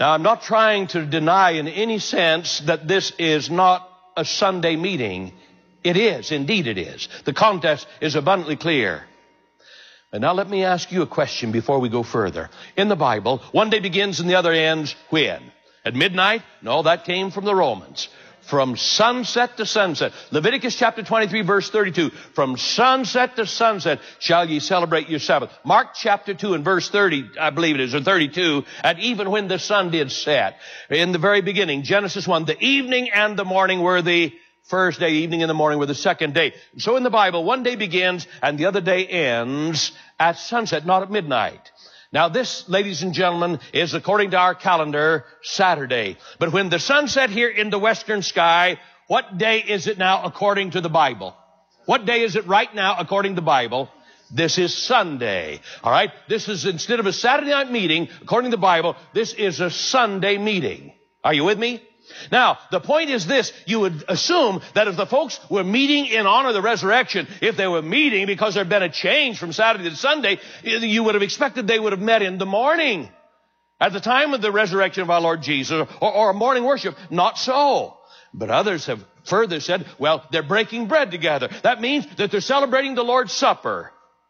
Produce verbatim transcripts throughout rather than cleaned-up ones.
Now, I'm not trying to deny in any sense that this is not a Sunday meeting. It is. Indeed it is. The context is abundantly clear. And now let me ask you a question before we go further. In the Bible, one day begins and the other ends when? At midnight? No, that came from the Romans. From sunset to sunset. Leviticus chapter twenty-three, verse thirty-two. From sunset to sunset shall ye celebrate your Sabbath. Mark chapter two and verse thirty, I believe it is, or thirty-two. And even when the sun did set. In the very beginning, Genesis one, the evening and the morning were the first day, evening and the morning were the second day. So in the Bible, one day begins and the other day ends at sunset, not at midnight. Now this, ladies and gentlemen, is according to our calendar, Saturday. But when the sun set here in the western sky, what day is it now according to the Bible? What day is it right now according to the Bible? This is Sunday. All right? This is, instead of a Saturday night meeting, according to the Bible, this is a Sunday meeting. Are you with me? Now, the point is this. You would assume that if the folks were meeting in honor of the resurrection, if they were meeting because there had been a change from Saturday to Sunday, you would have expected they would have met in the morning at the time of the resurrection of our Lord Jesus, or, or a morning worship. Not so. But others have further said, well, they're breaking bread together. That means that they're celebrating the Lord's Supper.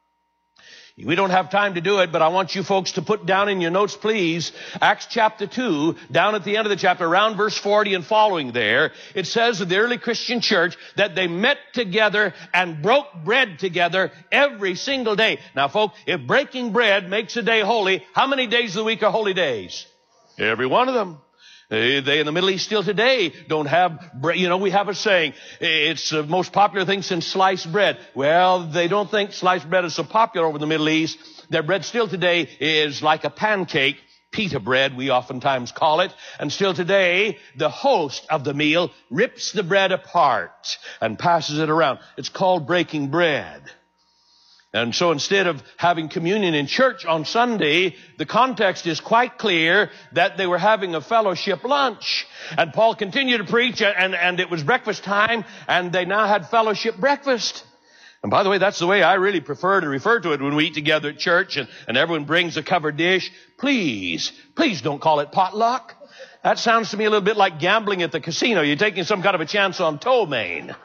We don't have time to do it, but I want you folks to put down in your notes, please, Acts chapter two, down at the end of the chapter, around verse forty and following there, it says of the early Christian church that they met together and broke bread together every single day. Now, folks, if breaking bread makes a day holy, how many days of the week are holy days? Every one of them. They in the Middle East still today don't have bread. You know, we have a saying, it's the most popular thing since sliced bread. Well, they don't think sliced bread is so popular over in the Middle East. Their bread still today is like a pancake, pita bread, we oftentimes call it. And still today, the host of the meal rips the bread apart and passes it around. It's called breaking bread. And so instead of having communion in church on Sunday, the context is quite clear that they were having a fellowship lunch. And Paul continued to preach, and, and it was breakfast time, and they now had fellowship breakfast. And by the way, that's the way I really prefer to refer to it when we eat together at church and, and everyone brings a covered dish. Please, please don't call it potluck. That sounds to me a little bit like gambling at the casino. You're taking some kind of a chance on ptomaine.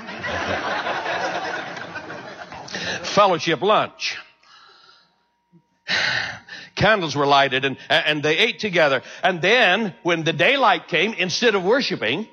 Fellowship lunch. Candles were lighted and, and they ate together. And then when the daylight came, instead of worshiping,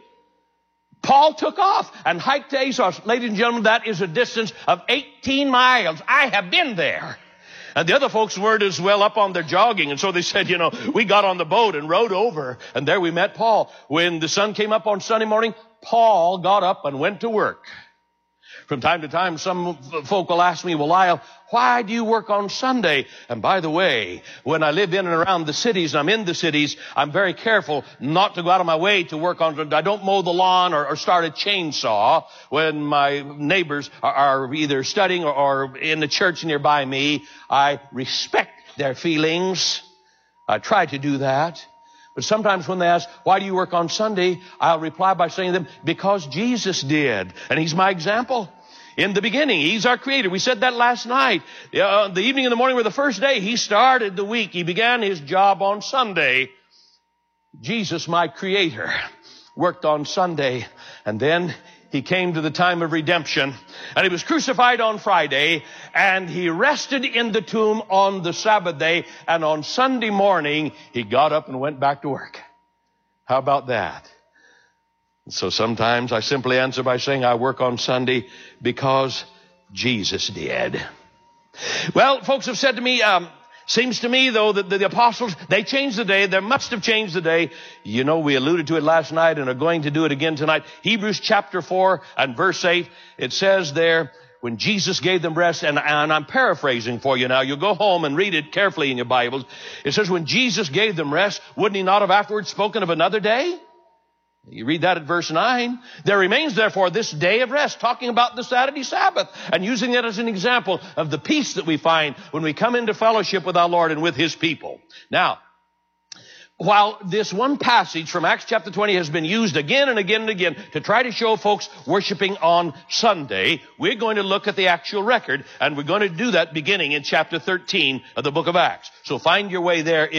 Paul took off and hiked to Assos. Ladies and gentlemen, that is a distance of eighteen miles. I have been there. And the other folks weren't as well up on their jogging. And so they said, you know, we got on the boat and rowed over. And there we met Paul. When the sun came up on Sunday morning, Paul got up and went to work. From time to time, some folk will ask me, well, Lyle, why do you work on Sunday? And by the way, when I live in and around the cities, and I'm in the cities, I'm very careful not to go out of my way to work on. I don't mow the lawn or, or start a chainsaw when my neighbors are, are either studying or, or in the church nearby me. I respect their feelings. I try to do that. But sometimes when they ask, why do you work on Sunday? I'll reply by saying to them, because Jesus did. And he's my example. In the beginning, he's our creator. We said that last night. Uh, the evening and the morning were the first day. He started the week. He began his job on Sunday. Jesus, my creator, worked on Sunday. And then he came to the time of redemption. And he was crucified on Friday. And he rested in the tomb on the Sabbath day. And on Sunday morning, he got up and went back to work. How about that? So sometimes I simply answer by saying I work on Sunday because Jesus did. Well, folks have said to me, um, seems to me, though, that the apostles, they changed the day. They must have changed the day. You know, we alluded to it last night and are going to do it again tonight. Hebrews chapter four and verse eight, it says there, when Jesus gave them rest, and, and I'm paraphrasing for you now. You'll go home and read it carefully in your Bibles. It says, when Jesus gave them rest, wouldn't he not have afterwards spoken of another day? You read that at verse nine. There remains, therefore, this day of rest, talking about the Saturday Sabbath and using it as an example of the peace that we find when we come into fellowship with our Lord and with his people. Now, while this one passage from Acts chapter twenty has been used again and again and again to try to show folks worshiping on Sunday, we're going to look at the actual record, and we're going to do that beginning in chapter thirteen of the book of Acts. So find your way there.